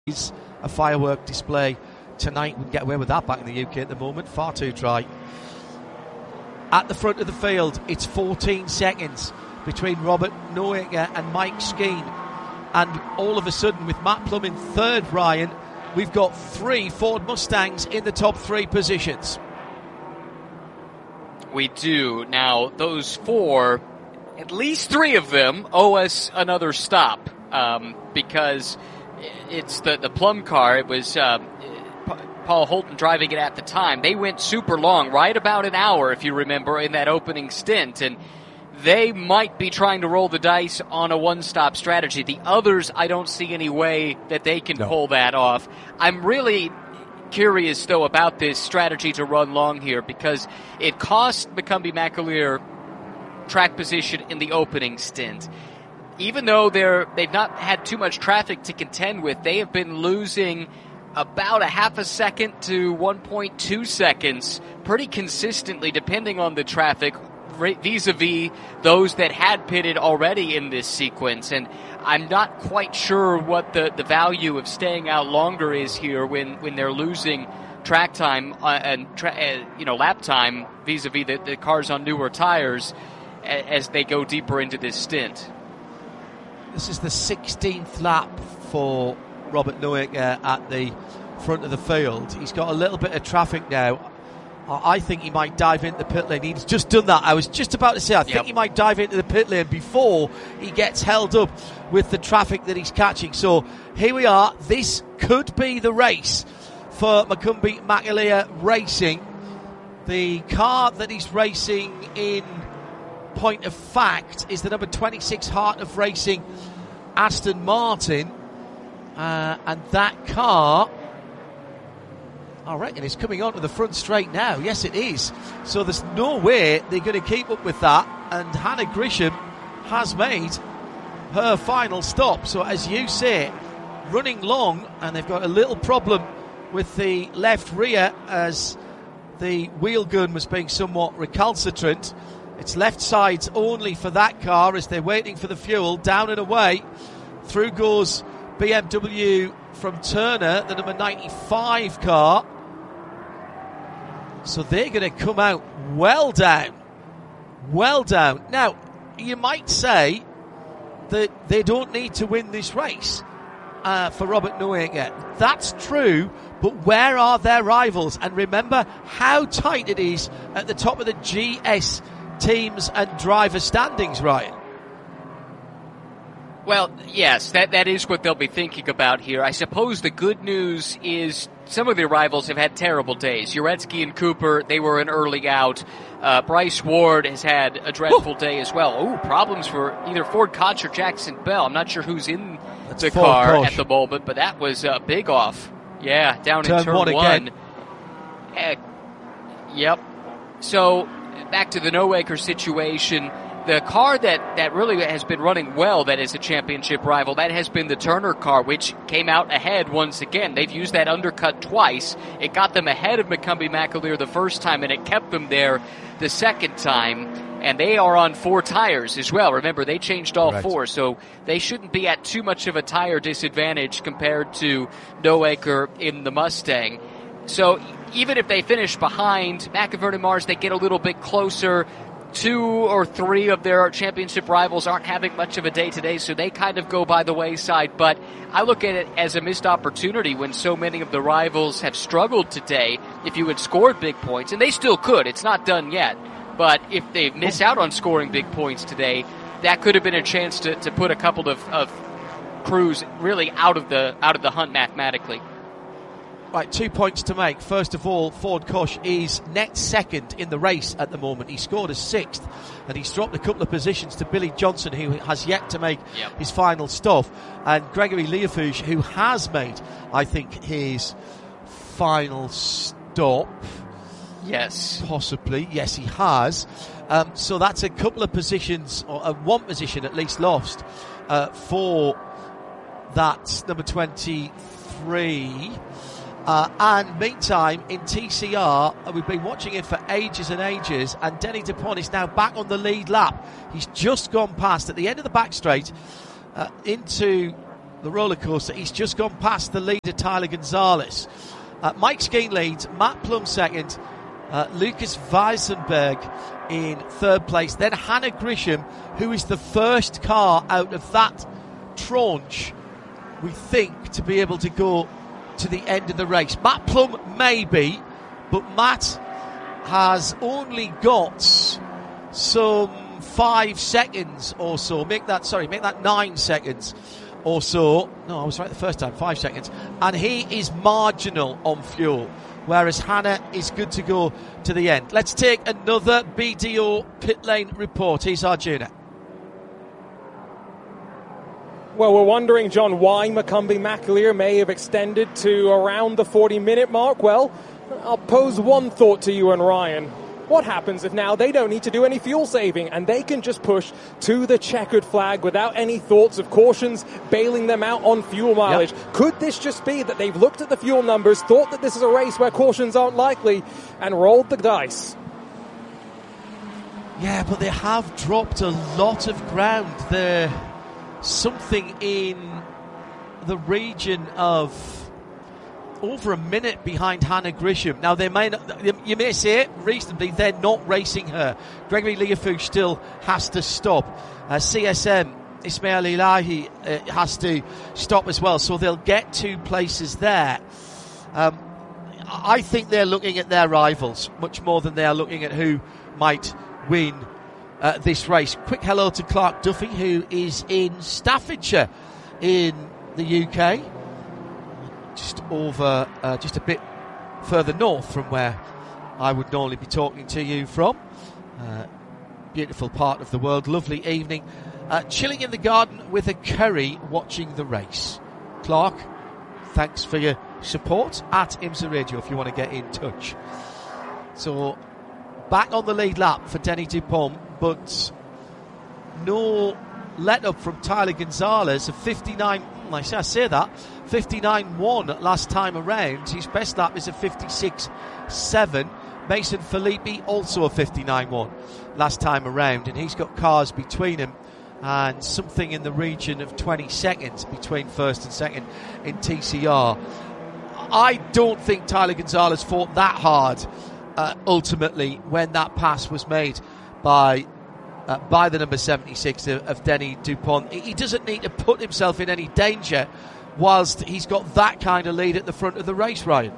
is a firework display tonight. Wouldn't get away with that back in the UK at the moment. Far too dry. At the front of the field, it's 14 seconds between Robert Noaker and Mike Skeen. And all of a sudden, with Matt Plum in third, Ryan, we've got 3 Ford Mustangs in the top 3 positions. We do. Now, those 4, at least 3 of them owe us another stop, because it's the Plum car. It was Paul Holton driving it at the time. They went super long, right about an hour, if you remember, in that opening stint, and they might be trying to roll the dice on a one-stop strategy. The others, I don't see any way that they can pull that off. I'm really curious, though, about this strategy to run long here, because it cost McCumbee McAleer track position in the opening stint. Even though they've not had too much traffic to contend with, they have been losing about a half a second to 1.2 seconds pretty consistently, depending on the traffic, vis-a-vis those that had pitted already in this sequence. And I'm not quite sure what the value of staying out longer is here when they're losing track time and lap time vis-a-vis the cars on newer tires as they go deeper into this stint. This is the 16th lap for Robert Noaker at the front of the field. He's got a little bit of traffic now. I think he might dive into the pit lane. He's just done that. I was just about to say, I think he might dive into the pit lane before he gets held up with the traffic that he's catching. So here we are. This could be the race for McCumbee McAleer Racing. The car that he's racing in, point of fact, is the number 26 Heart of Racing Aston Martin. And that car, I reckon, is coming onto the front straight now. Yes, it is. So there's no way they're going to keep up with that. And Hannah Grisham has made her final stop. So as you say, running long, and they've got a little problem with the left rear as the wheel gun was being somewhat recalcitrant. It's left sides only for that car as they're waiting for the fuel. Down and away. Through goes BMW from Turner, the number 95 car. So they're going to come out well down. Well down. Now, you might say that they don't need to win this race for Robert Noaker. That's true, but where are their rivals? And remember how tight it is at the top of the GS teams and driver standings, Ryan. Well, yes, that is what they'll be thinking about here. I suppose the good news is some of their rivals have had terrible days. Uretsky and Cooper, they were an early out. Bryce Ward has had a dreadful day as well. Problems for either Ford Koch or Jackson Bell. I'm not sure who's in the car at the moment, but that was big off. Yeah, down in turn one. Yep. So, back to the Noaker situation. The car that really has been running well, that is a championship rival, that has been the Turner car, which came out ahead once again. They've used that undercut twice. It got them ahead of McCumbee McAleer the first time, and it kept them there the second time. And they are on 4 tires as well. Remember, they changed all 4, so they shouldn't be at too much of a tire disadvantage compared to Noaker in the Mustang. So even if they finish behind McIvern and Mars, they get a little bit closer. 2 or 3 of their championship rivals aren't having much of a day today, so they kind of go by the wayside. But I look at it as a missed opportunity when so many of the rivals have struggled today. If you had scored big points, and they still could, it's not done yet. But if they miss out on scoring big points today, that could have been a chance to put a couple of crews really out of the hunt mathematically. Right, 2 points to make. First of all, Ford Koch is net second in the race at the moment. He scored a 6th, and he's dropped a couple of positions to Billy Johnson, who has yet to make his final stop, and Gregory Leofouge, who has made, I think, his final stop. Yes. Possibly. Yes, he has. So that's a couple of positions, or one position at least lost for that number 23. And meantime, in TCR, we've been watching it for ages and ages, and Denny Dupont is now back on the lead lap. He's just gone past, at the end of the back straight, into the roller coaster. He's just gone past the leader, Tyler Gonzalez. Mike Skeen leads, Matt Plum second, Lucas Weisenberg in third place, then Hannah Grisham, who is the first car out of that tranche, we think, to be able to go to the end of the race. Matt Plum maybe, but Matt has only got some 5 seconds or so. Make that 9 seconds or so. No, I was right the first time, 5 seconds. And he is marginal on fuel, whereas Hannah is good to go to the end. Let's take another BDO pit lane report. Here's Arjuna. Well, we're wondering, John, why Macumbi McAleer may have extended to around the 40-minute mark. Well, I'll pose one thought to you and Ryan. What happens if now they don't need to do any fuel saving and they can just push to the checkered flag without any thoughts of cautions bailing them out on fuel mileage? Yep. Could this just be that they've looked at the fuel numbers, thought that this is a race where cautions aren't likely, and rolled the dice? Yeah, but they have dropped a lot of ground. They're something in the region of over a minute behind Hannah Grisham. Now, you may say it reasonably, they're not racing her. Gregory Leafouche still has to stop. CSM, Ismail Ilahi has to stop as well, so they'll get 2 places there. I think they're looking at their rivals much more than they are looking at who might win this race. Quick hello to Clark Duffy, who is in Staffordshire in the UK. Just a bit further north from where I would normally be talking to you from. Beautiful part of the world, lovely evening. Chilling in the garden with a curry, watching the race. Clark, thanks for your support at IMSA Radio if you want to get in touch. So, back on the lead lap for Denny Dupont, but no let up from Tyler Gonzalez of 59. I say that 59.1 last time around. His best lap is a 56.7. Mason Filippi also a 59.1 last time around, and he's got cars between him and something in the region of 20 seconds between first and second in TCR. I don't think Tyler Gonzalez fought that hard ultimately when that pass was made by the number 76 of Denny Dupont. He doesn't need to put himself in any danger whilst he's got that kind of lead at the front of the race, Ryan.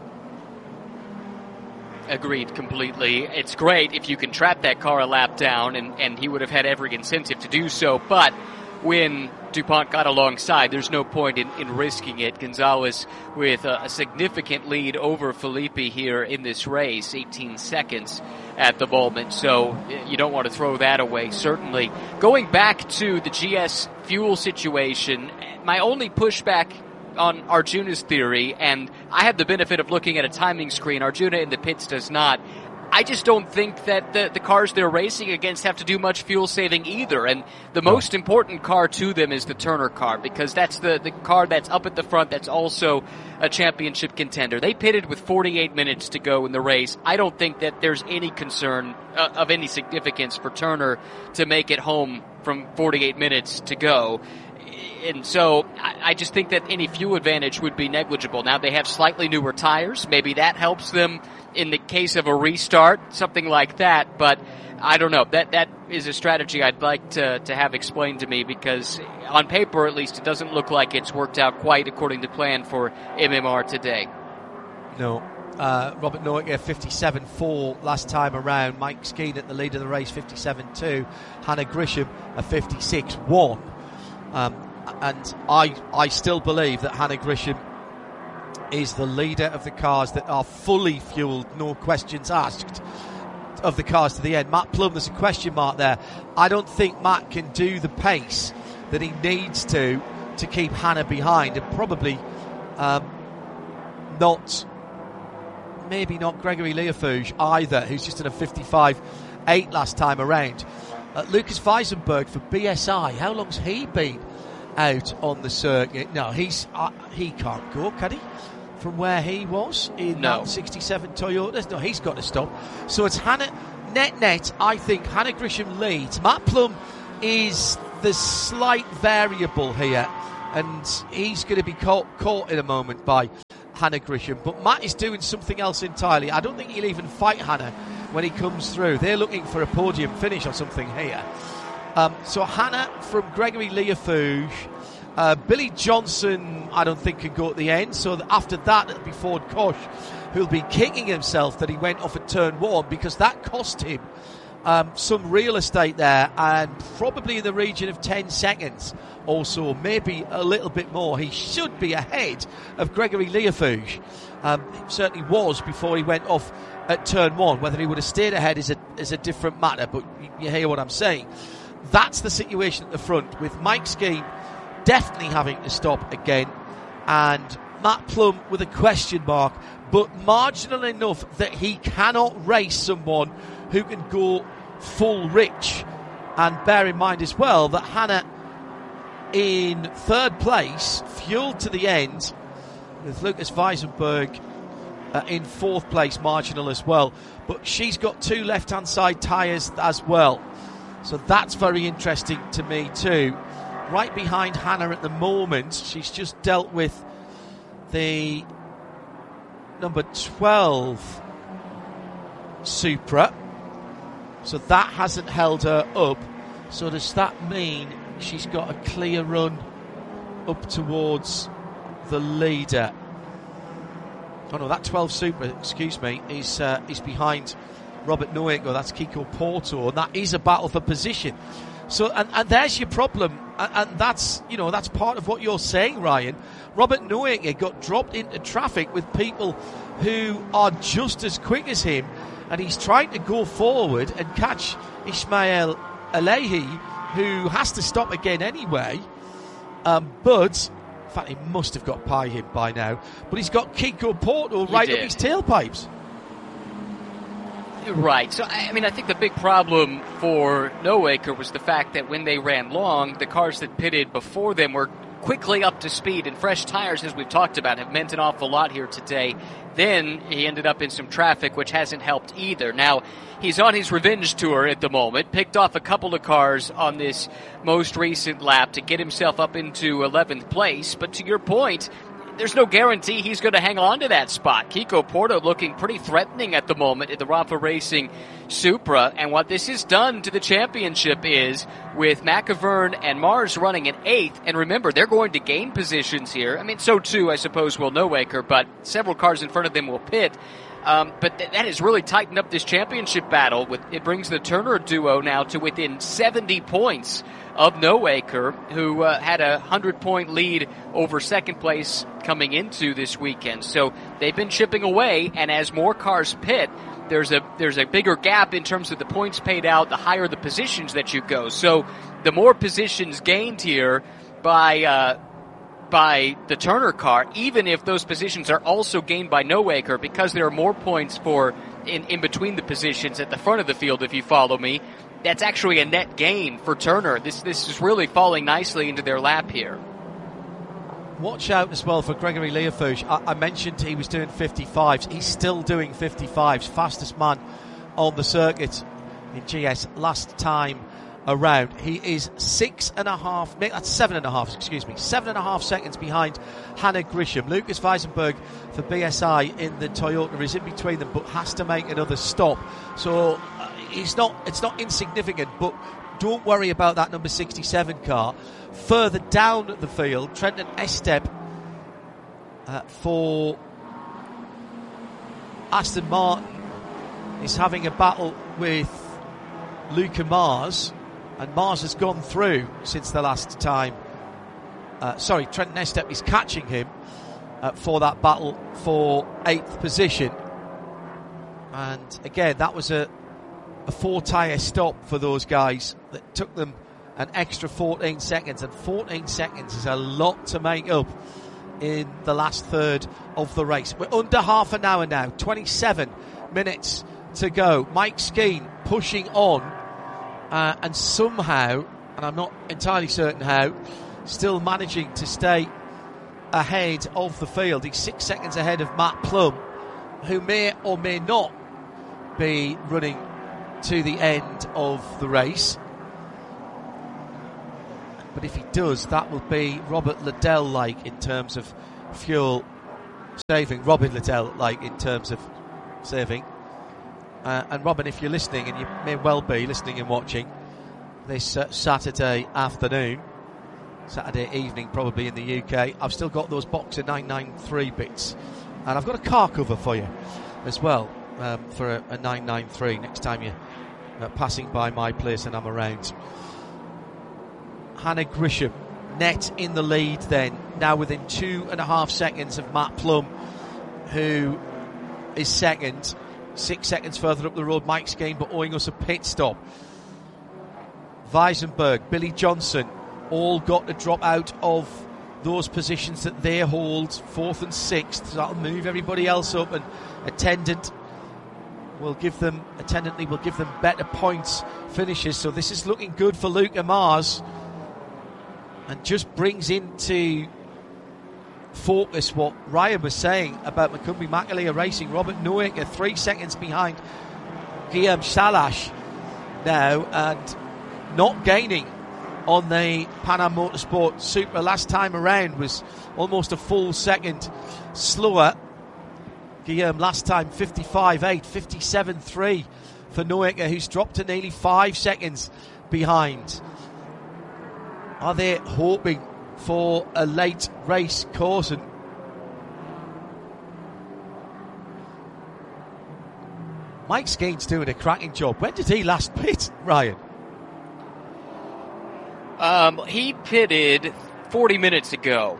Agreed completely. It's great if you can trap that car a lap down, and he would have had every incentive to do so, but when Dupont got alongside, there's no point in risking it. Gonzalez with a significant lead over Filippi here in this race, 18 seconds at the moment, so you don't want to throw that away, certainly. Going back to the GS fuel situation, my only pushback on Arjuna's theory, and I have the benefit of looking at a timing screen, Arjuna in the pits does not. I just don't think that the cars they're racing against have to do much fuel saving either. And the most important car to them is the Turner car, because that's the car that's up at the front that's also a championship contender. They pitted with 48 minutes to go in the race. I don't think that there's any concern of any significance for Turner to make it home from 48 minutes to go. And so I just think that any fuel advantage would be negligible. Now they have slightly newer tires. Maybe that helps them in the case of a restart, something like that. But I don't know. That is a strategy I'd like to have explained to me, because on paper, at least, it doesn't look like it's worked out quite according to plan for MMR today. No. Robert Noack 57.4 last time around. Mike Skeen at the lead of the race, 57.2. Hannah Grisham a 56.1. And I still believe that Hannah Grisham is the leader of the cars that are fully fueled, no questions asked, of the cars to the end. Matt Plum, there's a question mark there. I don't think Matt can do the pace that he needs to keep Hannah behind, and probably maybe not Gregory Leafouche either, who's just in a 55.8 last time around. Lucas Weisenberg for BSI, how long's he been out on the circuit? No, he can't go, can he? From where he was in that 67 Toyotas. No, he's got to stop. So it's Hannah, net, I think Hannah Grisham leads. Matt Plum is the slight variable here and he's going to be caught in a moment by Hannah Grisham. But Matt is doing something else entirely. I don't think he'll even fight Hannah when he comes through. They're looking for a podium finish or something here. So Hannah from Gregory Leafouche. Billy Johnson, I don't think, can go at the end. So after that, it'll be Ford Koch who'll be kicking himself that he went off at turn 1, because that cost him some real estate there, and probably in the region of 10 seconds or so, maybe a little bit more. He should be ahead of Gregory Leafouche. Certainly was before he went off at turn 1. Whether he would have stayed ahead is a different matter, but you hear what I'm saying. That's the situation at the front, with Mike Skeen definitely having to stop again, and Matt Plum with a question mark, but marginal enough that he cannot race someone who can go full rich. And bear in mind as well that Hannah in third place, fueled to the end, with Lucas Weisenberg in fourth place, marginal as well. But she's got 2 left-hand side tyres as well. So that's very interesting to me too. Right behind Hannah at the moment, she's just dealt with the number 12 Supra. So that hasn't held her up. So does that mean she's got a clear run up towards the leader? Oh no, that 12 Supra, excuse me, is behind Robert Noaker. That's Kiko Porto, and that is a battle for position. So, and there's your problem, and that's part of what you're saying, Ryan. Robert Noaker got dropped into traffic with people who are just as quick as him, and he's trying to go forward and catch Ismail Alehi, who has to stop again anyway. But in fact, he must have got pie him by now. But he's got Kiko Porto right up his tailpipes. Right. So, I think the big problem for Noaker was the fact that when they ran long, the cars that pitted before them were quickly up to speed, and fresh tires, as we've talked about, have meant an awful lot here today. Then he ended up in some traffic, which hasn't helped either. Now, he's on his revenge tour at the moment, picked off a couple of cars on this most recent lap to get himself up into 11th place. But to your point, there's no guarantee he's going to hang on to that spot. Kiko Porto looking pretty threatening at the moment in the Rafa Racing Supra. And what this has done to the championship is, with McIvern and Mars running in 8th, and remember, they're going to gain positions here. So too, I suppose, will Noaker, but several cars in front of them will pit. But that has really tightened up this championship battle. It brings the Turner duo now to within 70 points of Noaker, who had a 100-point lead over second place coming into this weekend. So they've been chipping away, and as more cars pit, there's a bigger gap in terms of the points paid out, the higher the positions that you go. So the more positions gained here by the Turner car, even if those positions are also gained by Noaker, because there are more points in between the positions at the front of the field, if you follow me, that's actually a net gain for Turner. This is really falling nicely into their lap here. Watch out as well for Gregory Leafouche. I mentioned he was doing 55s. He's still doing 55s. Fastest man on the circuit in GS last time around. He is 7.5 seconds behind Hannah Grisham. Lucas Weisenberg for BSI in the Toyota is in between them, but has to make another stop. So it's not insignificant, but don't worry about that number 67 car. Further down the field, Trenton Estep for Aston Martin is having a battle with Luca Mars, and Mars has gone through since the last time. Trenton Estep is catching him for that battle for 8th position. And again, that was a 4-tyre stop for those guys that took them an extra 14 seconds, and 14 seconds is a lot to make up in the last third of the race. We're under half an hour now, 27 minutes to go. Mike Skeen pushing on, and somehow, and I'm not entirely certain how, still managing to stay ahead of the field. He's 6 seconds ahead of Matt Plum, who may or may not be running to the end of the race. But if he does, that will be Robert Liddell-like in terms of fuel saving. Robin Liddell-like in terms of saving. And Robin, if you're listening, and you may well be listening and watching this Saturday afternoon, Saturday evening probably in the UK, I've still got those Boxer 993 bits. And I've got a car cover for you as well, for a 993 next time you're passing by my place and I'm around. Hannah Grisham, net in the lead then, now within 2.5 seconds of Matt Plum, who is second. 6 seconds further up the road, Mike Skeen, but owing us a pit stop. Weisenberg, Billy Johnson, all got to drop out of those positions that they hold, 4th and 6th. So that'll move everybody else up, and attendantly will give them better points finishes. So this is looking good for Luca Mars, and just brings into focus what Ryan was saying about Macumbi Makalier Racing. Robert Noaker 3 seconds behind Guillaume Salash now, and not gaining on the Pan Am Motorsport Super last time around, was almost a full second slower. Guillaume last time 55.8, 57.3 for Noaker, who's dropped to nearly 5 seconds behind. Are they hoping for a late race course? And Mike Skeen's doing a cracking job. When did he last pit, Ryan? He pitted 40 minutes ago.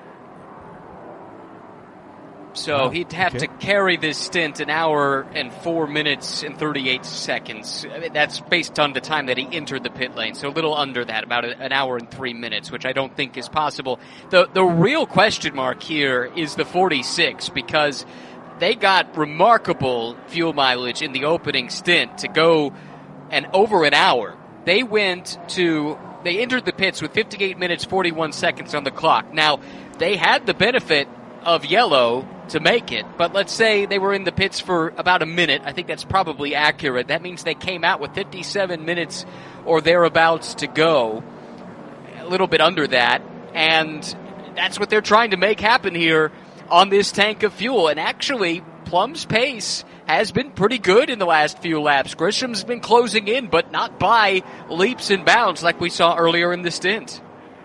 So he'd have to carry this stint an hour and 4 minutes and 38 seconds. I mean, that's based on the time that he entered the pit lane. So a little under that, about an hour and 3 minutes, which I don't think is possible. The real question mark here is the 46, because they got remarkable fuel mileage in the opening stint to go over an hour. They entered the pits with 58 minutes, 41 seconds on the clock. Now, they had the benefit of yellow to make it, but let's say they were in the pits for about a minute. I think that's probably accurate. That means they came out with 57 minutes or thereabouts to go, a little bit under that, and that's what they're trying to make happen here on this tank of fuel. And actually, Plum's pace has been pretty good in the last few laps. Grisham's been closing in, but not by leaps and bounds like we saw earlier in the stint.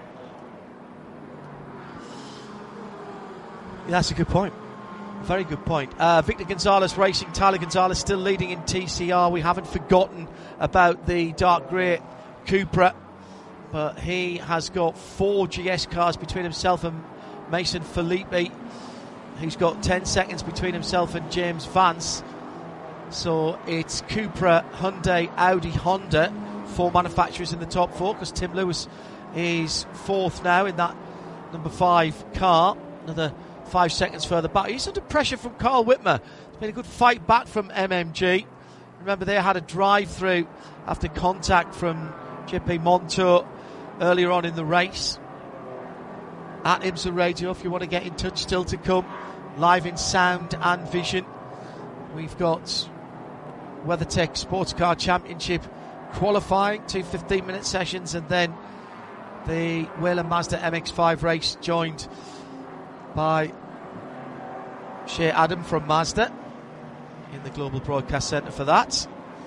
That's a good point. Very good point. Victor Gonzalez Racing, Tyler Gonzalez still leading in TCR. We haven't forgotten about the dark grey Cupra, but he has got 4 GS cars between himself and Mason Felipe, who's got 10 seconds between himself and James Vance. So it's Cupra, Hyundai, Audi, Honda, 4 manufacturers in the top 4, because Tim Lewis is 4th now in that number 5 car. Another 5 seconds further back. He's under pressure from Carl Whitmer. It's been a good fight back from MMG. Remember, they had a drive-through after contact from JP Montour earlier on in the race. At IMSA Radio, if you want to get in touch, still to come. Live in sound and vision. We've got WeatherTech Sports Car Championship qualifying, 2 15-minute sessions, and then the Whelen Mazda MX-5 race, joined by Shea Adam from Mazda in the Global Broadcast Centre for that.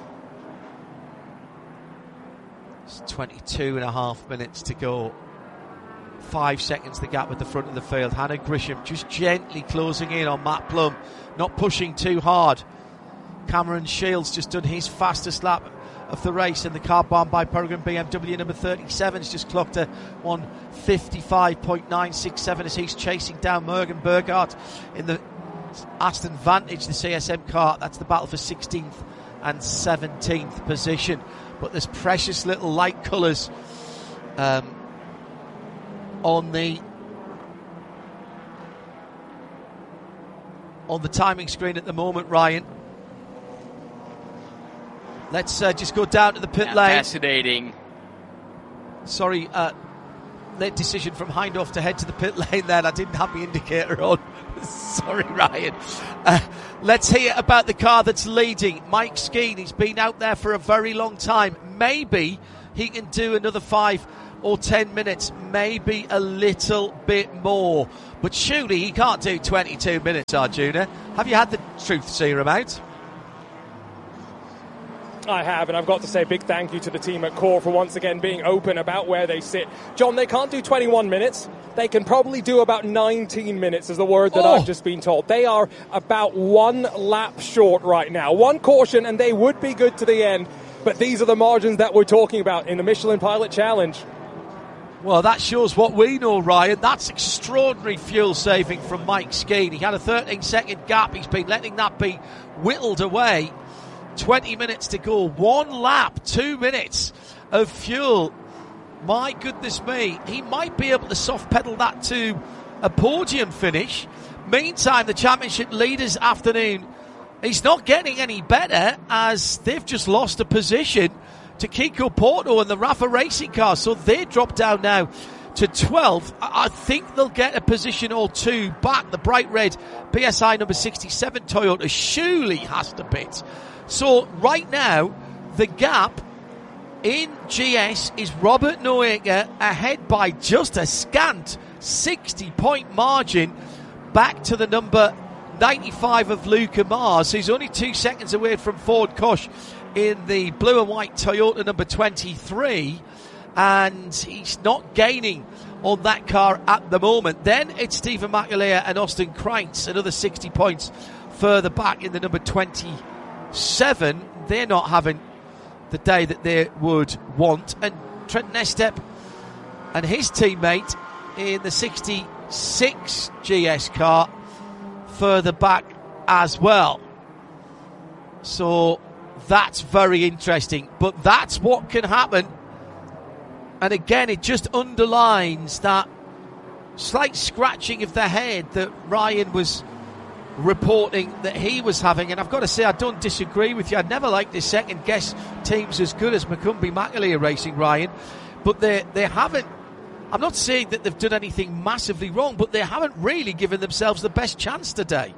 It's 22.5 minutes to go. 5 seconds the gap at the front of the field. Hannah Grisham just gently closing in on Matt Plum, not pushing too hard. Cameron Shields just done his fastest lap of the race, and the car bombed by Peregrine BMW number 37 has just clocked a 1:55.967 as he's chasing down Morgan Burghardt in the Aston Vantage, the CSM car. That's the battle for 16th and 17th position. But there's precious little light colours on the timing screen at the moment, Ryan. Let's just go down to the pit lane. Fascinating. Sorry, late decision from Hindhaugh to head to the pit lane then. I didn't have the indicator on. Sorry, Ryan. Let's hear about the car that's leading. Mike Skeen, he's been out there for a very long time. Maybe he can do another 5 or 10 minutes, maybe a little bit more. But surely he can't do 22 minutes, Arjuna. Have you had the truth serum out? I have, and I've got to say a big thank you to the team at Core for once again being open about where they sit. John, they can't do 21 minutes. They can probably do about 19 minutes is the word that I've just been told. They are about one lap short right now. One caution and they would be good to the end. But these are the margins that we're talking about in the Michelin Pilot Challenge. Well, that shows what we know, Ryan. That's extraordinary fuel saving from Mike Skeen. He had a 13-second gap. He's been letting that be whittled away. 20 minutes to go. One lap, 2 minutes of fuel. My goodness me. He might be able to soft pedal that to a podium finish. Meantime, the championship leaders afternoon, he's not getting any better as they've just lost a position to Kiko Porto and the Rafa Racing car. So they drop down now to 12th. I think they'll get a position or two back. The bright red BSI number 67 Toyota surely has to pit. So right now, the gap in GS is Robert Noecker ahead by just a scant 60-point margin back to the number 95 of Luca Mars, who's only 2 seconds away from Ford Koch in the blue and white Toyota number 23, and he's not gaining on that car at the moment. Then it's Stephen McAleer and Austin Kreitz, another 60 points further back in the number 27. They're not having the day that they would want. And Trent Nestep and his teammate in the 66 GS car further back as well. So that's very interesting. But that's what can happen. And again, it just underlines that slight scratching of the head that Ryan was reporting that he was having. And I've got to say, I don't disagree with you. I'd never like to second guess teams as good as McCumbee McAleer Racing, Ryan. But they haven't, I'm not saying that they've done anything massively wrong, but they haven't really given themselves the best chance today.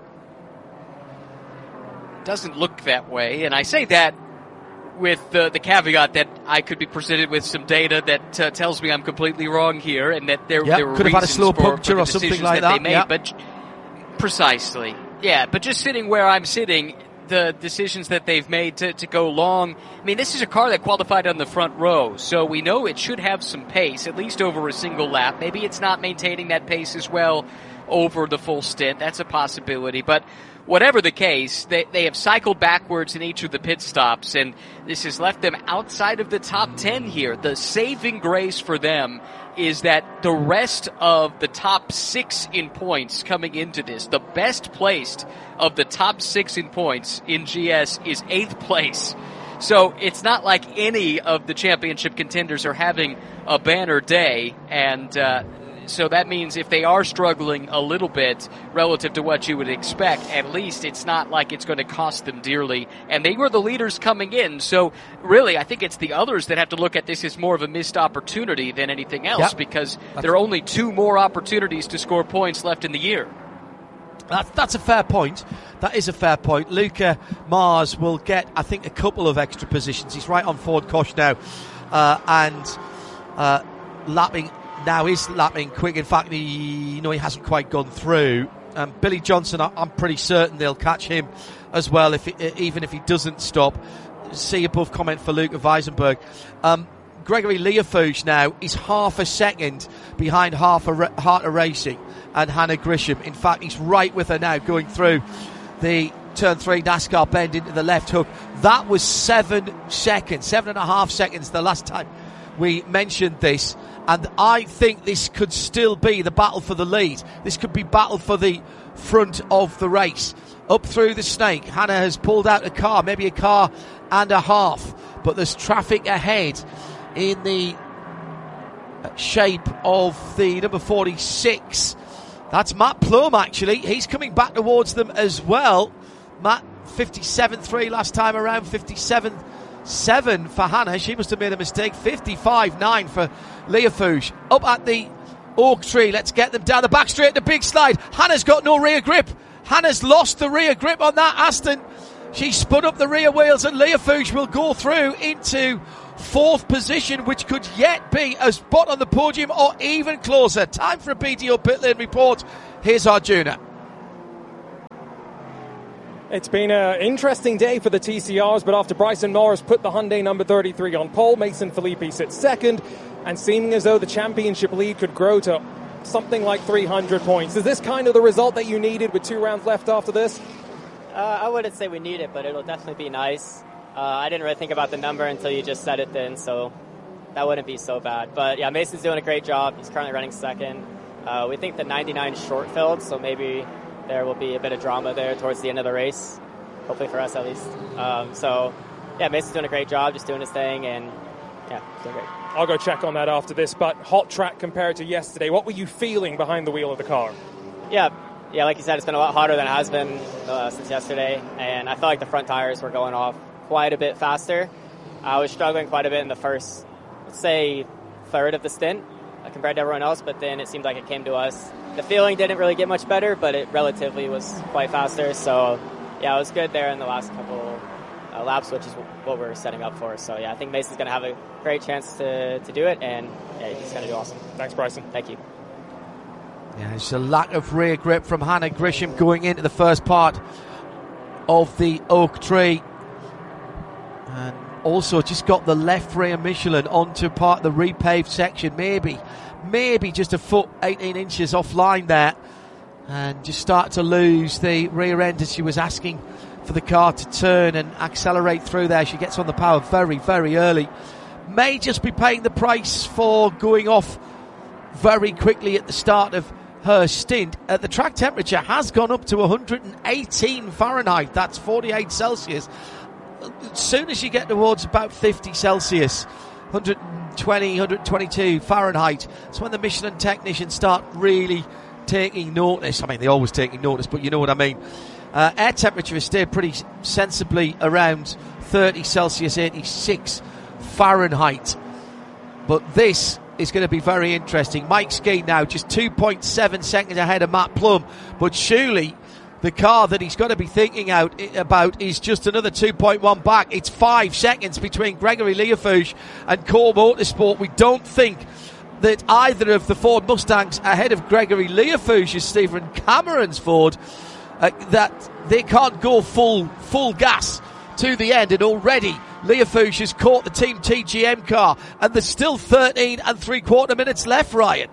Doesn't look that way. And I say that with the caveat that I could be presented with some data that tells me I'm completely wrong here, and that there were could have had a slow puncture for or something like that. They made, but precisely, but just sitting where I'm sitting, the decisions that they've made to go long. I mean, this is a car that qualified on the front row, so we know it should have some pace, at least over a single lap. Maybe it's not maintaining that pace as well over the full stint. That's a possibility, but whatever the case, they have cycled backwards in each of the pit stops, and this has left them outside of the top 10 here. The saving grace for them is that the rest of the top 6 in points coming into this, the best placed of the top 6 in points in GS is 8th place. So it's not like any of the championship contenders are having a banner day, and so that means if they are struggling a little bit relative to what you would expect, at least it's not like it's going to cost them dearly. And they were the leaders coming in. So really, I think it's the others that have to look at this as more of a missed opportunity than anything else, because there are only 2 more opportunities to score points left in the year. That's a fair point. That is a fair point. Luca Mars will get, I think, a couple of extra positions. He's right on Ford Koch now, and lapping quick. In fact, he hasn't quite gone through. Billy Johnson, I'm pretty certain they'll catch him as well, even if he doesn't stop. See above comment for Luca Weisenberg. Gregory Leofouge now is half a second behind Harter Racing and Hannah Grisham. In fact, he's right with her now going through the turn 3 NASCAR bend into the left hook. That was 7.5 seconds the last time we mentioned this. And I think this could still be the battle for the lead. This could be battle for the front of the race. Up through the snake, Hannah has pulled out a car, maybe a car and a half. But there's traffic ahead in the shape of the number 46. That's Matt Plum, actually. He's coming back towards them as well. Matt, 57.3 last time around, 57.7 for Hannah. She must have made a mistake. 55.9 for Leofouge. Up at the oak tree. Let's get them down the back straight, the big slide. Hannah's got no rear grip. Hannah's lost the rear grip on that Aston. She spun up the rear wheels, and Leofouge will go through into 4th position, which could yet be a spot on the podium or even closer. Time for a BDO pit lane report. Here's Arjuna. It's been an interesting day for the TCRs, but after Bryson Norris put the Hyundai number 33 on pole, Mason Filippi sits second, and seeming as though the championship lead could grow to something like 300 points. Is this kind of the result that you needed with 2 rounds left after this? I wouldn't say we need it, but it'll definitely be nice. I didn't really think about the number until you just said it then, so that wouldn't be so bad. But yeah, Mason's doing a great job. He's currently running second. We think the 99 is short-filled, so maybe there will be a bit of drama there towards the end of the race, hopefully for us at least. So yeah, Mason's doing a great job, just doing his thing, and yeah, doing great. I'll go check on that after this, but hot track compared to yesterday. What were you feeling behind the wheel of the car? Yeah, like you said, it's been a lot hotter than it has been since yesterday, and I felt like the front tires were going off quite a bit faster. I was struggling quite a bit in the first, let's say, third of the stint compared to everyone else, but then it seemed like it came to us. The feeling didn't really get much better, but it relatively was quite faster, so yeah, it was good there in the last couple laps, which is what we're setting up for. So yeah, I think Mason's going to have a great chance to do it, and yeah, he's going to do awesome. Thanks, Bryson. Thank you. Yeah, it's a lack of rear grip from Hannah Grisham going into the first part of the Oak Tree. And also just got the left rear Michelin onto part of the repaved section. Maybe just a foot, 18 inches offline there. And just start to lose the rear end as she was asking for the car to turn and accelerate through there. She gets on the power very, very early. May just be paying the price for going off very quickly at the start of her stint. The track temperature has gone up to 118 Fahrenheit. That's 48 Celsius. As soon as you get towards about 50 Celsius, 120, 122 Fahrenheit, it's when the Michelin technicians start really taking notice. I mean, they're always taking notice, but you know what I mean. Air temperature has stayed pretty sensibly around 30 Celsius, 86 Fahrenheit. But this is going to be very interesting. Mike Skeen now just 2.7 seconds ahead of Matt Plum, but surely the car that he's got to be thinking about is just another 2.1 back. It's 5 seconds between Gregory Leofouge and Core Motorsport. We don't think that either of the Ford Mustangs ahead of Gregory Leofouge's Stephen Cameron's Ford, that they can't go full gas to the end, and already Leofouge has caught the Team TGM car, and there's still 13 3/4 minutes left, Ryan.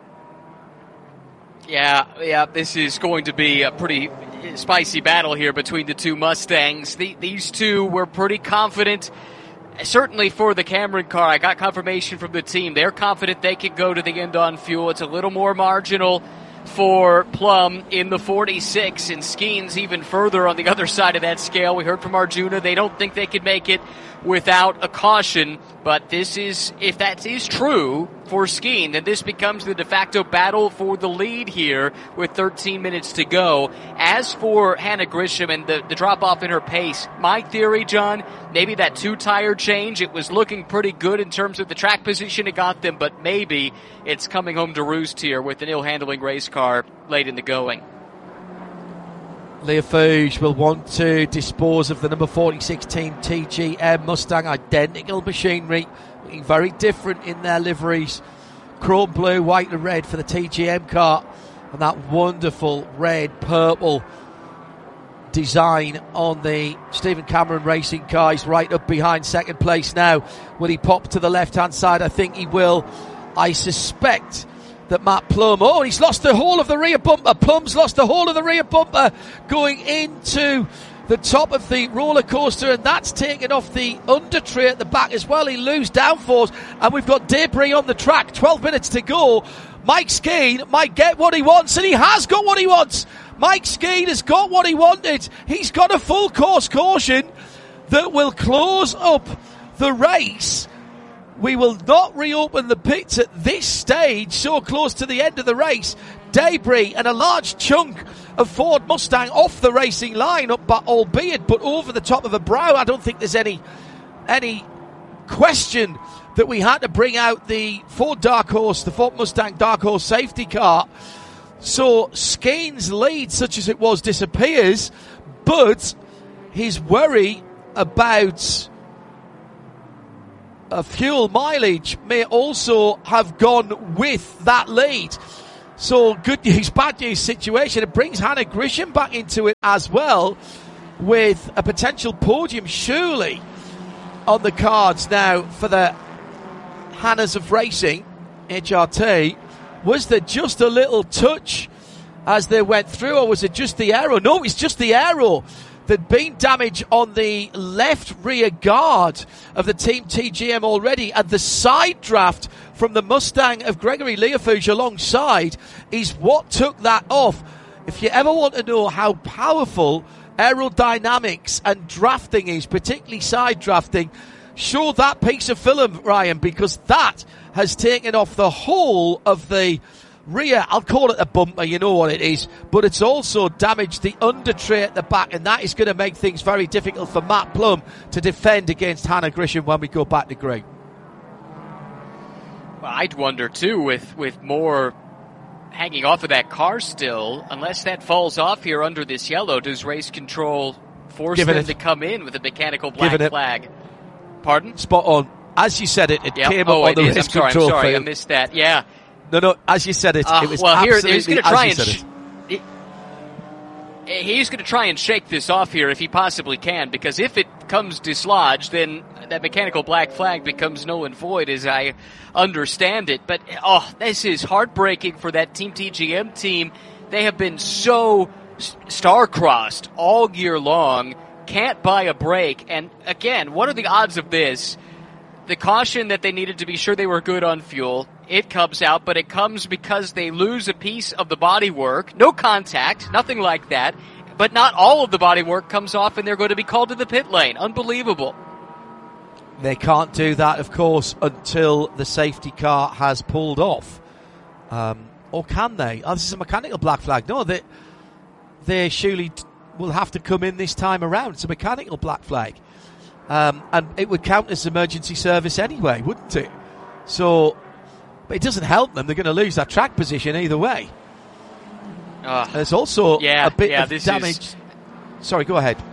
Yeah, this is going to be a pretty spicy battle here between the two Mustangs. These two were pretty confident, certainly for the Cameron car. I got confirmation from the team. They're confident they can go to the end on fuel. It's a little more marginal for Plum in the 46, and Skeen's even further on the other side of that scale. We heard from Arjuna they don't think they could make it without a caution, but this is, if that is true for Skeen, then this becomes the de facto battle for the lead here with 13 minutes to go. As for Hannah Grisham and the drop off in her pace, my theory, John, maybe that 2-tire change, it was looking pretty good in terms of the track position it got them, but maybe it's coming home to roost here with an ill-handling race car late in the going. Leofouge will want to dispose of the number 46 Team TGM Mustang. Identical machinery, looking very different in their liveries. Chrome blue, white and red for the TGM car, and that wonderful red purple design on the Stephen Cameron Racing car. He's right up behind second place now. Will he pop to the left hand side? I think he will. I suspect that Matt Plum, he's lost the whole of the rear bumper. Plum's lost the whole of the rear bumper going into the top of the roller coaster, and that's taken off the under tray at the back as well. He loses downforce, and we've got debris on the track. 12 minutes to go. Mike Skeen might get what he wants, and he has got what he wants. Mike Skeen has got what he wanted. He's got a full course caution that will close up the race. We will not reopen the pits at this stage, so close to the end of the race. Debris and a large chunk of Ford Mustang off the racing line, albeit but over the top of a brow. I don't think there's any question that we had to bring out the Ford Mustang Dark Horse safety car. So Skeen's lead, such as it was, disappears, but his worry about fuel mileage may also have gone with that lead. So good news, bad news situation. It brings Hannah Grisham back into it as well, with a potential podium surely on the cards now for the Hannahs of Racing, HRT. Was there just a little touch as they went through, or was it just the aero? No, it's just the aero. There'd been damage on the left rear guard of the Team TGM already, and the side draft from the Mustang of Gregory Leofouge alongside is what took that off. If you ever want to know how powerful aerodynamics and drafting is, particularly side drafting, show that piece of film, Ryan, because that has taken off the whole of the rear. I'll call it a bumper, you know what it is, but it's also damaged the under tray at the back, and that is going to make things very difficult for Matt Plum to defend against Hannah Grisham when we go back to green. Well, I'd wonder too, with more hanging off of that car still, unless that falls off here under this yellow, does race control force them to come in with a mechanical black flag? Pardon? Spot on. As you said it came up on the race control. I'm sorry, I missed that. Yeah. No, as you said it, it was absolutely he's going to try as you said it. He's going to try and shake this off here if he possibly can, because if it comes dislodged, then that mechanical black flag becomes null and void, as I understand it. But, this is heartbreaking for that Team TGM team. They have been so star-crossed all year long, can't buy a break. And, again, what are the odds of this? The caution that they needed to be sure they were good on fuel, it comes out, but it comes because they lose a piece of the bodywork. No contact, nothing like that. But not all of the bodywork comes off, and they're going to be called to the pit lane. Unbelievable. They can't do that, of course, until the safety car has pulled off. Or can they? Oh, this is a mechanical black flag. No, they surely will have to come in this time around. It's a mechanical black flag. And it would count as emergency service anyway, wouldn't it? So, but it doesn't help them. They're going to lose that track position either way. There's also a bit of damage. Sorry, go ahead.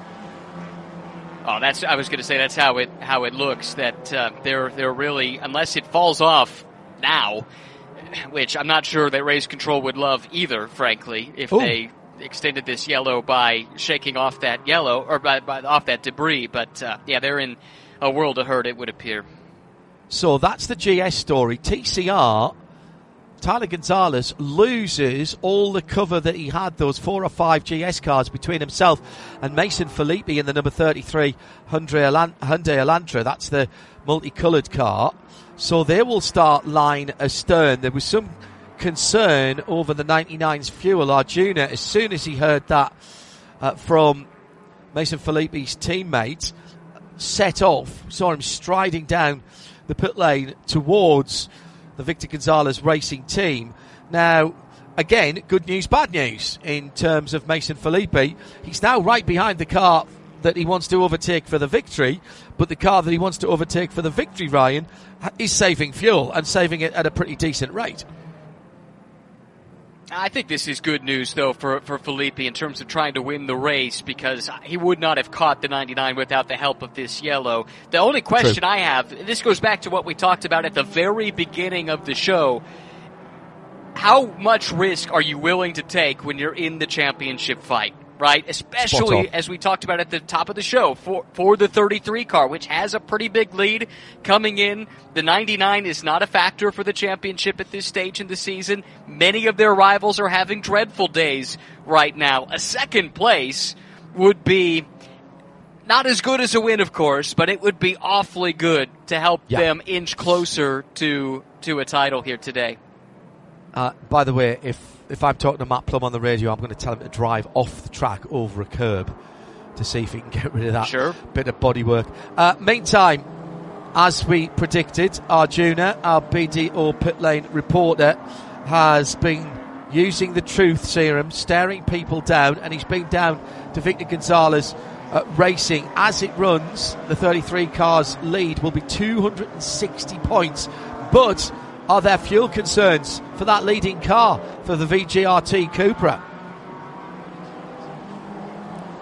I was going to say that's how it looks. That they're really, unless it falls off now, which I'm not sure that race control would love either, frankly, if they extended this yellow by shaking off that yellow or by off that debris. But they're in a world of hurt, it would appear. So that's the GS story. TCR, Tyler Gonzalez loses all the cover that he had, those 4 or 5 GS cars between himself and Mason Filippi in the number 33 Hyundai Elantra. That's the multicoloured car. So they will start line astern. There was some concern over the 99's fuel. Arjuna, as soon as he heard that from Mason Filippi's teammate, set off, saw him striding down the pit lane towards the Victor Gonzalez Racing team. Now, again, good news, bad news in terms of Mason Filippi. He's now right behind the car that he wants to overtake for the victory, but the car that he wants to overtake for the victory, Ryan, is saving fuel and saving it at a pretty decent rate. I think this is good news, though, for Filippi in terms of trying to win the race, because he would not have caught the 99 without the help of this yellow. The only question I have, this goes back to what we talked about at the very beginning of the show. How much risk are you willing to take when you're in the championship fight? Right? Especially, as we talked about at the top of the show, for the 33 car, which has a pretty big lead coming in. The 99 is not a factor for the championship at this stage in the season. Many of their rivals are having dreadful days right now. A second place would be not as good as a win, of course, but it would be awfully good to help them inch closer to a title here today. By the way, if I'm talking to Matt Plum on the radio, I'm going to tell him to drive off the track over a curb to see if he can get rid of that bit of bodywork. Meantime, as we predicted, Arjuna, our BDO pit lane reporter, has been using the truth serum, staring people down, and he's been down to Victor Gonzalez Racing. As it runs, the 33 car's lead will be 260 points, but are there fuel concerns for that leading car for the VGRT Cupra?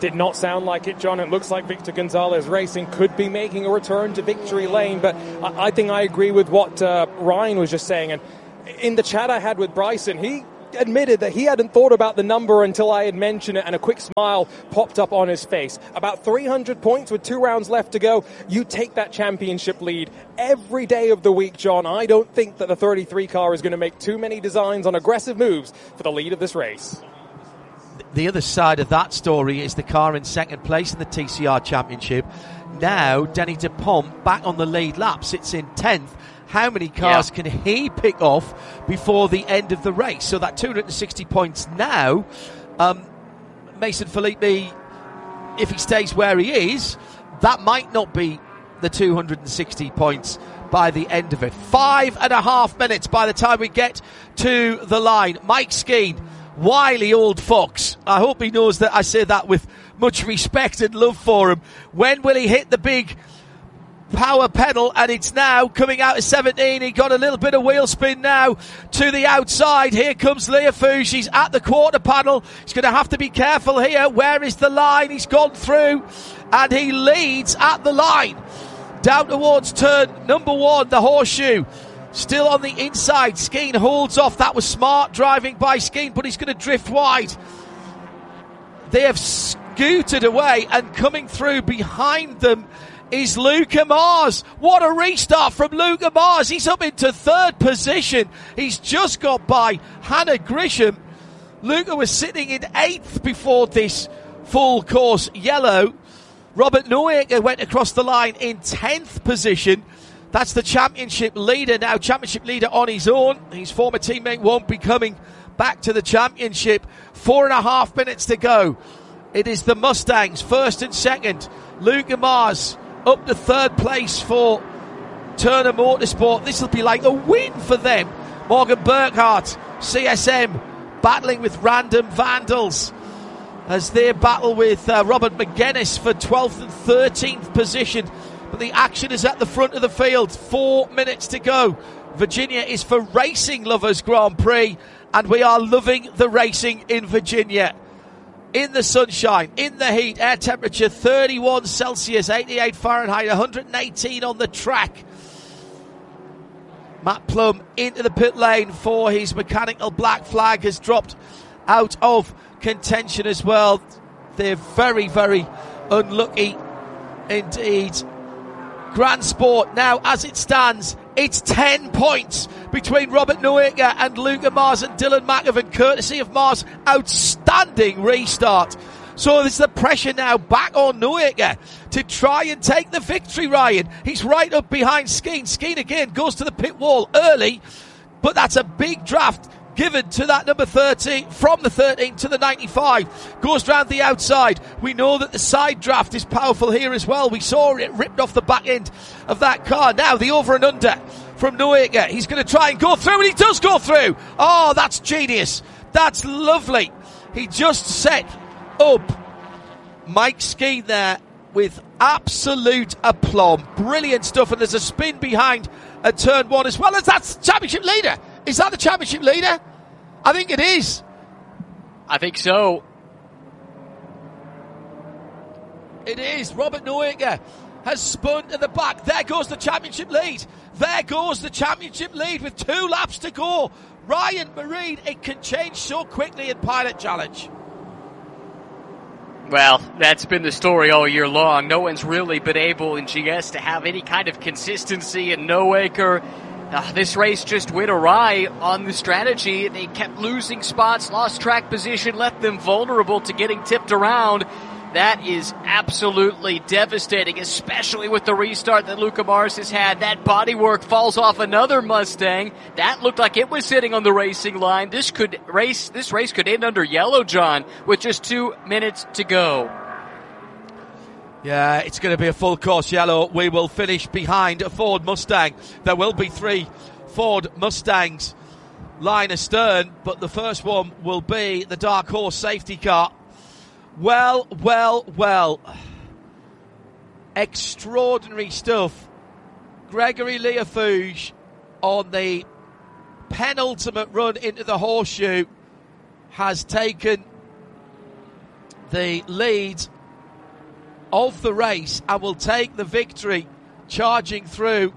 Did not sound like it, John. It looks like Victor Gonzalez Racing could be making a return to victory lane, but I think I agree with what Ryan was just saying. And in the chat I had with Bryson, he admitted that he hadn't thought about the number until I had mentioned it, and a quick smile popped up on his face. About 300 points with 2 rounds left to go. You take that championship lead every day of the week, John. I don't think that the 33 car is going to make too many designs on aggressive moves for the lead of this race. The other side of that story is the car in second place in the TCR Championship. Now, Denny DuPont, back on the lead lap, sits in 10th. How many cars can he pick off before the end of the race? So that 260 points now, Mason Filippi, if he stays where he is, that might not be the 260 points by the end of it. 5.5 minutes by the time we get to the line. Mike Skeen, wily old fox. I hope he knows that I say that with much respect and love for him. When will he hit the big power pedal? And it's now coming out of 17. He got a little bit of wheel spin now to the outside. Here comes Leofouge. He's at the quarter panel. He's going to have to be careful here. Where is the line? He's gone through and he leads at the line down towards turn number 1, the horseshoe. Still on the inside. Skeen holds off. That was smart driving by Skeen, but he's going to drift wide. They have scooted away, and coming through behind them is Luca Mars. What a restart from Luca Mars. He's up into 3rd position. He's just got by Hannah Grisham. Luca was sitting in 8th before this full course yellow. Robert Neuecker went across the line in 10th position. That's the championship leader now. Championship leader on his own. His former teammate won't be coming back to the championship. 4.5 minutes to go. It is the Mustangs, 1st and 2nd. Luca Mars up to 3rd place for Turner Motorsport. This will be like a win for them. Morgan Burkhart, CSM, battling with Random Vandals as they battle with Robert McGuinness for 12th and 13th position. But the action is at the front of the field. 4 minutes to go. Virginia is for Racing Lovers Grand Prix, and we are loving the racing in Virginia. In the sunshine, in the heat, air temperature 31 Celsius, 88 Fahrenheit, 118 on the track. Matt Plum into the pit lane for his mechanical black flag, has dropped out of contention as well. They're very, very unlucky indeed. Grand Sport now, as it stands, it's 10 points between Robert Neuecker and Luca Mars and Dylan McEvan, courtesy of Mars. Outstanding restart. So there's the pressure now back on Neuecker to try and take the victory, Ryan. He's right up behind Skeen. Skeen again goes to the pit wall early, but that's a big draft given to that number 13, from the 13 to the 95, goes round the outside. We know that the side draft is powerful here as well. We saw it ripped off the back end of that car. Now the over and under from Neuecker. He's going to try and go through, and he does go through. Oh, that's genius. That's lovely. He just set up Mike Skeen there with absolute aplomb. Brilliant stuff, and there's a spin behind a turn 1 as well as that's championship leader. Is that the championship leader? I think it is. I think so. It is. Robert Neuecker has spun to the back. There goes the championship lead. There goes the championship lead with 2 laps to go. Ryan Marine, it can change so quickly in Pilot Challenge. Well, that's been the story all year long. No one's really been able in GS to have any kind of consistency, and Neuecker, this race just went awry on the strategy. They kept losing spots, lost track position, left them vulnerable to getting tipped around. That is absolutely devastating, especially with the restart that Luca Mars has had. That bodywork falls off another Mustang. That looked like it was sitting on the racing line. This race could end under yellow, John, with just 2 minutes to go. Yeah, it's going to be a full course yellow. We will finish behind a Ford Mustang. There will be 3 Ford Mustangs line astern, but the first one will be the Dark Horse safety car. Well. Extraordinary stuff. Gregory Leofouge on the penultimate run into the horseshoe has taken the lead of the race and will take the victory, charging through.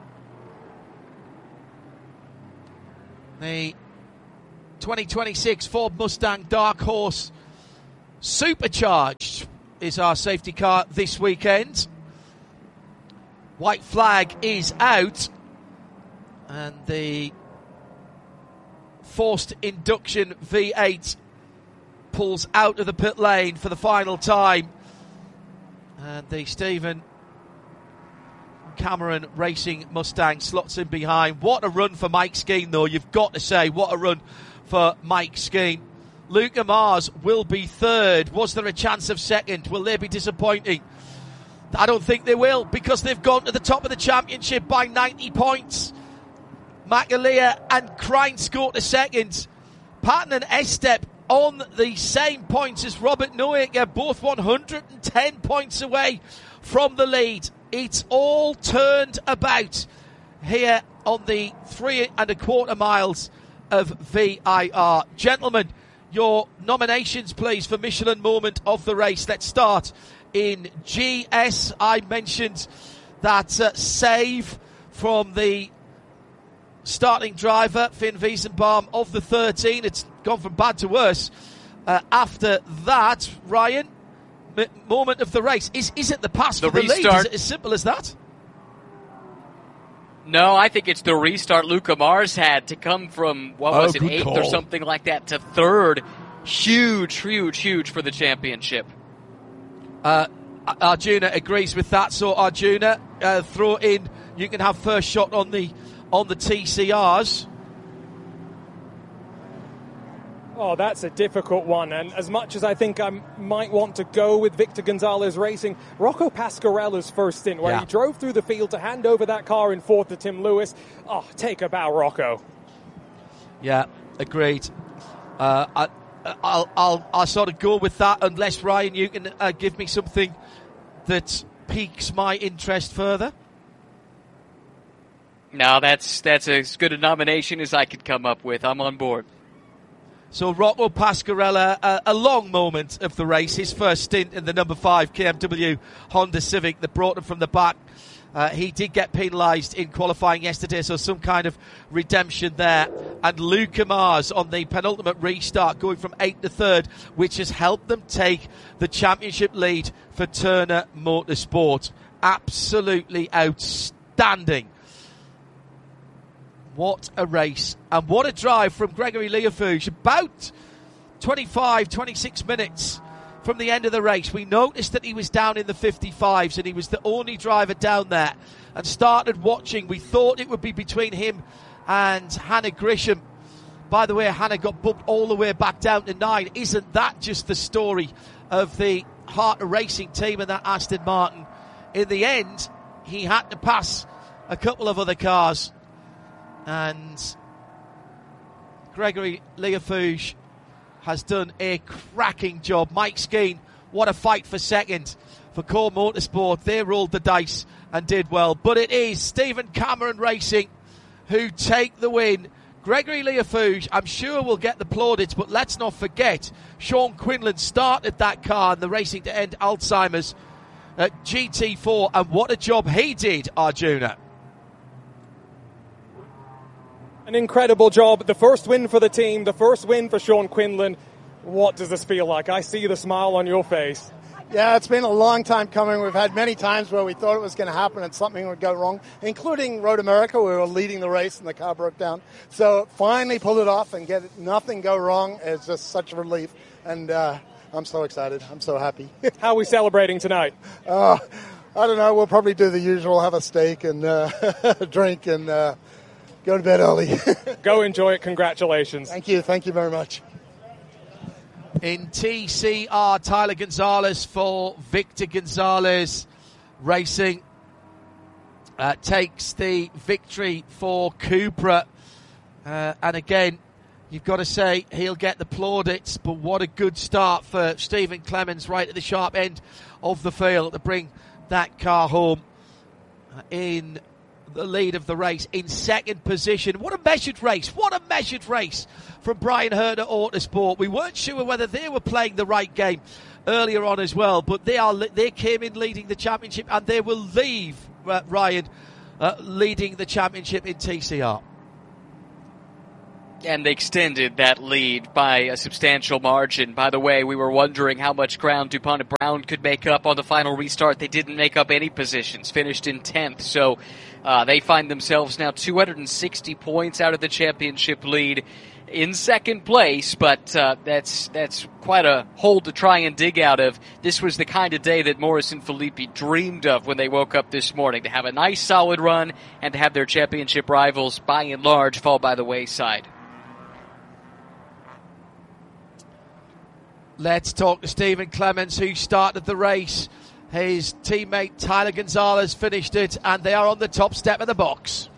The 2026 Ford Mustang Dark Horse Supercharged is our safety car this weekend. White flag is out, and the forced induction V8 pulls out of the pit lane for the final time, and the Stephen Cameron Racing Mustang slots in behind. What a run for Mike Skeen, though, you've got to say. What a run for Mike Skeen. Luca Mars will be third. Was there a chance of second? Will they be disappointing? I don't think they will, because they've gone to the top of the championship by 90 points. McAleer and Krein scored to second. Patton and Estep on the same points as Robert Noaker, both 110 points away from the lead. It's all turned about here on the 3 1/4 miles of VIR. Gentlemen, your nominations, please, for Michelin moment of the race. Let's start in GS. I mentioned that save from the starting driver, Finn Wiesenbaum, of the 13. It's gone from bad to worse. After that, Ryan, moment of the race. Is it the pass for the lead? Is it as simple as that? No, I think it's the restart Luca Mars had to come from, eighth call, or something like that, to third. Huge for the championship. Arjuna agrees with that. So Arjuna, throw in. You can have first shot on the TCRs. Oh, that's a difficult one, and as much as I think I might want to go with Victor Gonzalez Racing, Rocco Pasquarella's first stint, where he drove through the field to hand over that car in fourth to Tim Lewis. Oh, take a bow, Rocco. Yeah, agreed. I'll sort of go with that, unless, Ryan, you can give me something that piques my interest further. No, that's as good a nomination as I could come up with. I'm on board. So Rocco Pasquarella, a long moment of the race, his first stint in the number 5 KMW Honda Civic that brought him from the back. He did get penalised in qualifying yesterday, so some kind of redemption there. And Luca Mars on the penultimate restart, going from 8th to 3rd, which has helped them take the championship lead for Turner Motorsport. Absolutely outstanding. What a race, and what a drive from Gregory Leofouge. About 25, 26 minutes from the end of the race, we noticed that he was down in the 55s, and he was the only driver down there, and started watching. We thought it would be between him and Hannah Grisham. By the way, Hannah got bumped all the way back down to 9. Isn't that just the story of the Heart of Racing team and that Aston Martin? In the end, he had to pass a couple of other cars, and Gregory Leofouge has done a cracking job. Mike Skeen, what a fight for second for Core Motorsport. They rolled the dice and did well. But it is Stephen Cameron Racing who take the win. Gregory Leofouge, I'm sure, will get the plaudits, but let's not forget, Sean Quinlan started that car in the Racing to End Alzheimer's at GT4, and what a job he did, Arjuna. An incredible job. The first win for the team, the first win for Sean Quinlan. What does this feel like? I see the smile on your face. Yeah, it's been a long time coming. We've had many times where we thought it was going to happen and something would go wrong, including Road America, where we were leading the race and the car broke down. So finally pulled it off and get nothing go wrong is just such a relief. And I'm so excited. I'm so happy. How are we celebrating tonight? I don't know. We'll probably do the usual, have a steak and drink and go to bed early. Go enjoy it. Congratulations. Thank you. Thank you very much. In TCR, Tyler Gonzalez for Victor Gonzalez Racing takes the victory for Cupra. And again, you've got to say he'll get the plaudits, but what a good start for Stephen Clemens right at the sharp end of the field to bring that car home in the lead of the race in second position. What a measured race. What a measured race from Brian Herder Autosport. We weren't sure whether they were playing the right game earlier on as well, but they came in leading the championship, and they will leave, Ryan, leading the championship in TCR. And they extended that lead by a substantial margin. By the way, we were wondering how much ground DuPont and Brown could make up on the final restart. They didn't make up any positions, finished in 10th. So they find themselves now 260 points out of the championship lead in second place, but that's quite a hole to try and dig out of. This was the kind of day that Morris and Filippi dreamed of when they woke up this morning, to have a nice solid run and to have their championship rivals by and large fall by the wayside. Let's talk to Stephen Clemens, who started the race. His teammate Tyler Gonzalez finished it, and they are on the top step of the box.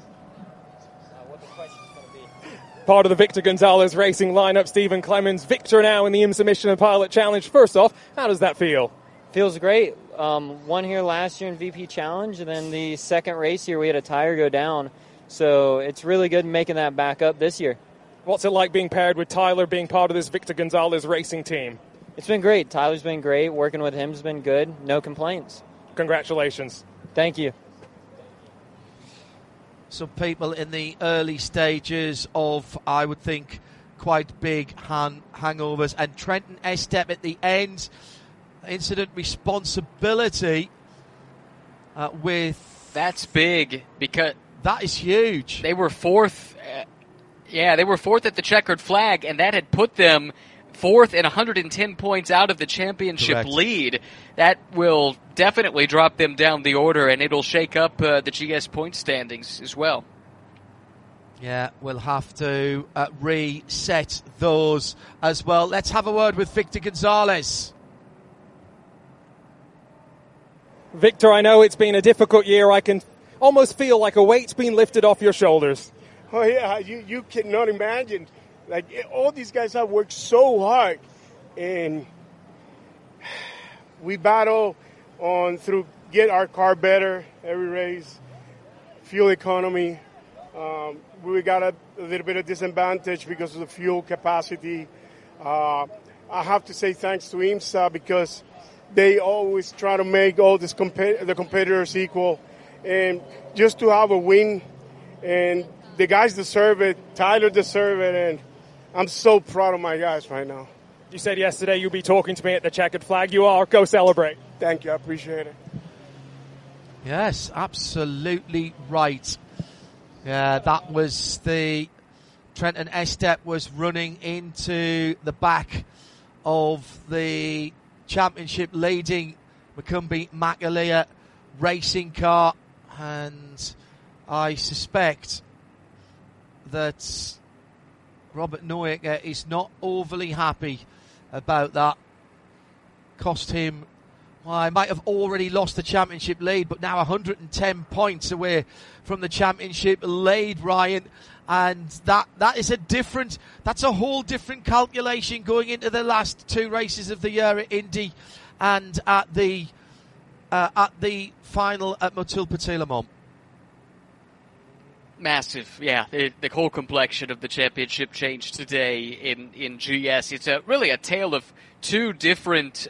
Part of the Victor Gonzalez Racing lineup, Stephen Clemens. Victor now in the IMSA Michelin Pilot Challenge. First off, how does that feel? Feels great. Won here last year in VP Challenge, and then the second race here we had a tire go down. So it's really good making that back up this year. What's it like being paired with Tyler, being part of this Victor Gonzalez Racing team? It's been great. Tyler's been great. Working with him has been good. No complaints. Congratulations. Thank you. Some people in the early stages of, I would think, quite big hangovers. And Trenton Estep at the end. Incident responsibility with... That's big, because... That is huge. They were fourth... they were fourth at the checkered flag, and that had put them fourth and 110 points out of the championship lead. That will definitely drop them down the order, and it'll shake up the GS point standings as well. Yeah, we'll have to reset those as well. Let's have a word with Victor Gonzalez. Victor, I know it's been a difficult year. I can almost feel like a weight's been lifted off your shoulders. Oh, yeah, you cannot imagine. Like, all these guys have worked so hard, and we battle through get our car better every race, fuel economy. We got a little bit of disadvantage because of the fuel capacity. I have to say thanks to IMSA, because they always try to make all the competitors equal, and just to have a win, and the guys deserve it. Tyler deserves it, and I'm so proud of my guys right now. You said yesterday you'll be talking to me at the checkered flag. You are. Go celebrate. Thank you. I appreciate it. Yes, absolutely right. Yeah, that was the Trenton Estep was running into the back of the championship leading Macumbi Macaleer racing car, and I suspect that Robert Noaker is not overly happy about that. Cost him, well, I might have already lost the championship lead, but now 110 points away from the championship lead, Ryan. And that is that's a whole different calculation going into the last two races of the year at Indy and at the final at Motul Petit Le Mans. Massive, yeah. The whole complexion of the championship changed today in GS. It's really a tale of two different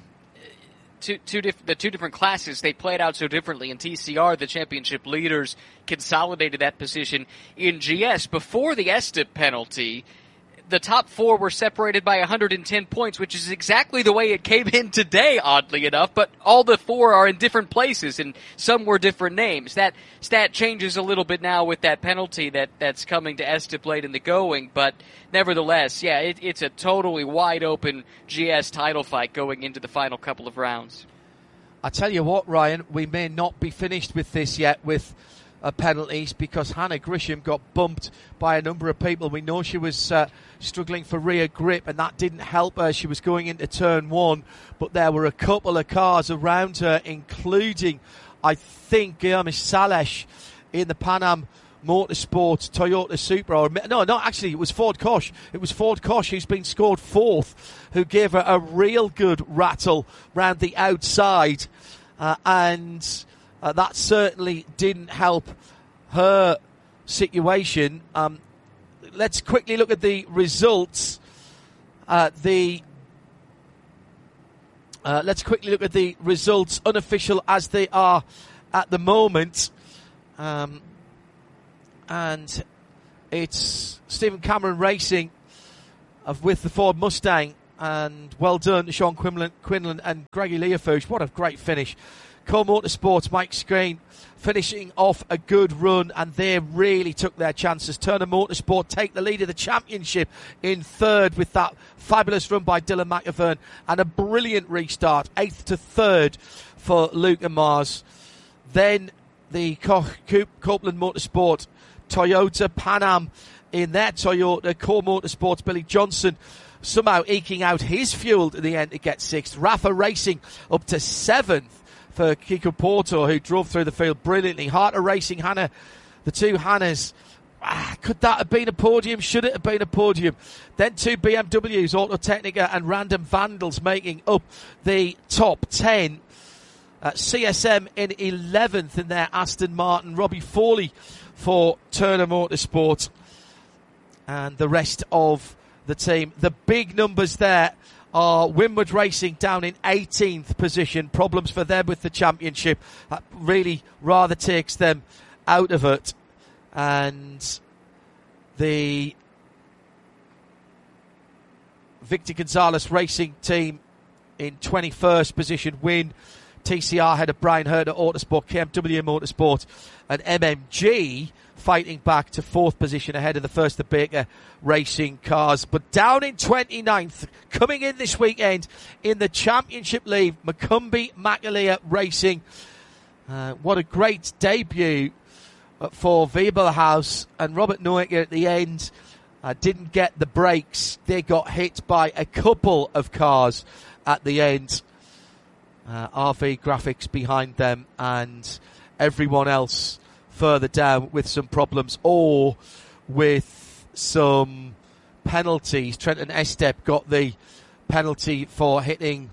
classes. They played out so differently. In TCR, the championship leaders consolidated that position. In GS, before the Estep penalty, the top four were separated by 110 points, which is exactly the way it came in today, oddly enough, but all the four are in different places, and some were different names. That stat changes a little bit now with that penalty that's coming to Estep late in the going, but nevertheless, yeah, it's a totally wide-open GS title fight going into the final couple of rounds. I tell you what, Ryan, we may not be finished with this yet with penalties, because Hannah Grisham got bumped by a number of people. We know she was struggling for rear grip, and that didn't help her. She was going into turn one, but there were a couple of cars around her, including, I think, Guilherme Sales in the Pan Am Motorsport Toyota Supra. Actually, it was Ford Koch. It was Ford Koch who's been scored fourth, who gave her a real good rattle round the outside, and that certainly didn't help her situation. Let's quickly look at the results. The Let's quickly look at the results, unofficial as they are at the moment. And it's Stephen Cameron Racing with the Ford Mustang. And well done, Sean Quinlan and Greggy Leofouche. What a great finish. Cole Motorsports, Mike Screen, finishing off a good run, and they really took their chances. Turner Motorsport take the lead of the championship in third with that fabulous run by Dylan McIvern, and a brilliant restart, 8th to 3rd for Luke and Mars. Then the Copeland Motorsport, Toyota Pan Am in their Toyota. Core Motorsports, Billy Johnson, somehow eking out his fuel at the end to get 6th. Rafa Racing up to 7th. For Kiko Porto, who drove through the field brilliantly. Harter Racing, Hannah, the two Hannahs. Could that have been a podium? Should it have been a podium? Then 2 BMWs, Autotechnica and Random Vandals, making up the top 10. CSM in 11th in their Aston Martin. Robbie Foley for Turner Motorsport. And the rest of the team. The big numbers there are Winward Racing down in 18th position. Problems for them with the championship. That really rather takes them out of it. And the Victor Gonzalez Racing team in 21st position win. TCR ahead of Brian Herder Autosport, KMW Motorsport, and MMG fighting back to 4th position ahead of the First of Baker Racing cars. But down in 29th, coming in this weekend in the championship lead, Macumbi McAleer Racing. What a great debut for Wiebelhaus, and Robert Noecker at the end didn't get the brakes. They got hit by a couple of cars at the end. RV Graphics behind them, and everyone else further down with some problems or with some penalties. Trenton Estep got the penalty for hitting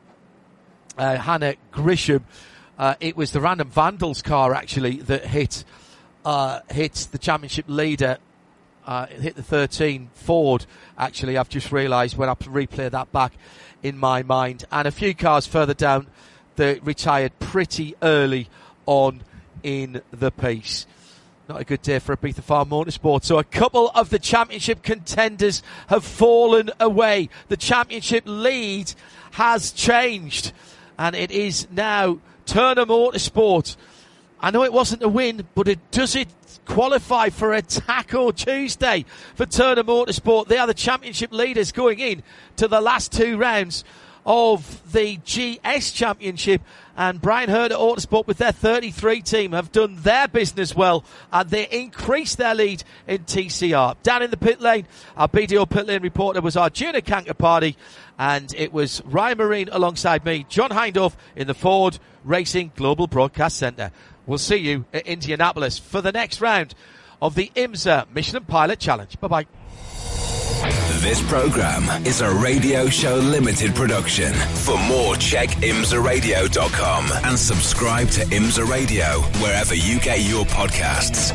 Hannah Grisham. It was the Random Vandals car actually that hit the championship leader. Hit the 13 Ford, actually. I've just realised when I replay that back in my mind. And a few cars further down that retired pretty early on in the piece. Not a good day for Ibiza Farm Motorsport. So a couple of the championship contenders have fallen away. The championship lead has changed, and it is now Turner Motorsport. I know it wasn't a win, but does it qualify for a tackle Tuesday for Turner Motorsport? They are the championship leaders going in to the last 2 rounds of the GS Championship, and Brian Herder Autosport with their 33 team have done their business well, and they increased their lead in TCR. Down in the pit lane, our BDO pit lane reporter was Arjuna Kankapati, and it was Ryan Marine alongside me, John Hindhaugh, in the Ford Racing Global Broadcast Centre. We'll see you at Indianapolis for the next round of the IMSA Michelin Pilot Challenge. Bye-bye. This program is a Radio Show Limited production. For more, check imsaradio.com and subscribe to IMSA Radio wherever you get your podcasts.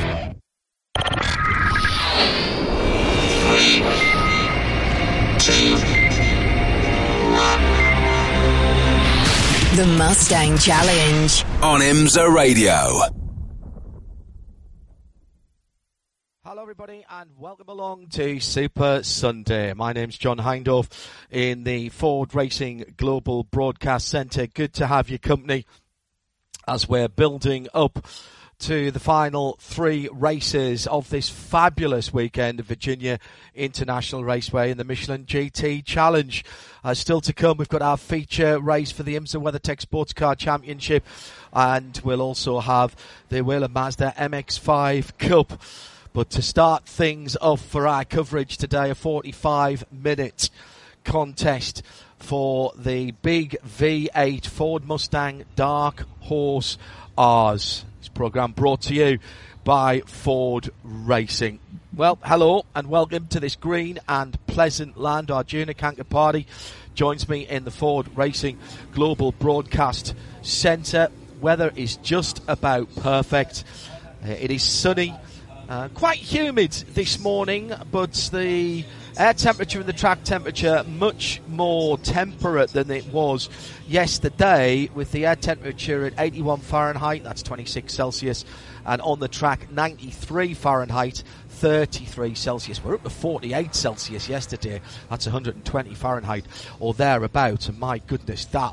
The Mustang Challenge on IMSA Radio. Hello everybody and welcome along to Super Sunday. My name's John Hindhaugh in the Ford Racing Global Broadcast Centre. Good to have your company as we're building up to the final 3 races of this fabulous weekend of Virginia International Raceway in the Michelin GT Challenge. Still to come, we've got our feature race for the IMSA WeatherTech Sports Car Championship, and we'll also have the Whelen Mazda MX-5 Cup. But to start things off for our coverage today, a 45-minute contest for the big V8 Ford Mustang Dark Horse R's. This programme brought to you by Ford Racing. Well, hello and welcome to this green and pleasant land. Arjuna Kankapati joins me in the Ford Racing Global Broadcast Centre. Weather is just about perfect. It is sunny. Quite humid this morning, but the Air temperature and the track temperature much more temperate than it was yesterday, with the air temperature at 81 Fahrenheit, that's 26 Celsius, and on the track 93 Fahrenheit, 33 Celsius. We're up to 48 Celsius yesterday. That's 120 Fahrenheit or thereabouts. And my goodness, that